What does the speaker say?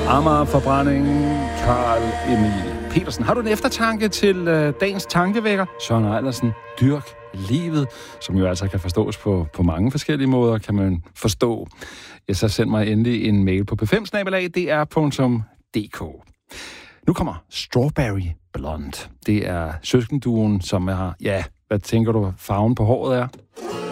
Amagerforbrænding, Carl Emil Petersen. Har du en eftertanke til dagens tankevækker? Søren Ejlersen, dyrk livet, som jo altså kan forstås på mange forskellige måder, kan man forstå. Ja, så send mig endelig en mail på p5@dr.dk. Nu kommer Strawberry Blonde. Det er søskenduen, som er, ja, hvad tænker du, farven på håret er?